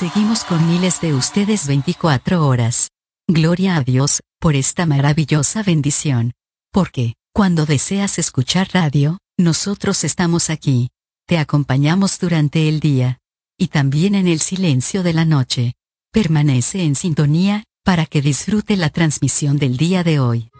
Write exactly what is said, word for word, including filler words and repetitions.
seguimos con miles de ustedes veinticuatro horas. Gloria a Dios, por esta maravillosa bendición. Porque, cuando deseas escuchar radio, nosotros estamos aquí. Te acompañamos durante el día. Y también en el silencio de la noche. Permanece en sintonía, para que disfrute la transmisión del día de hoy.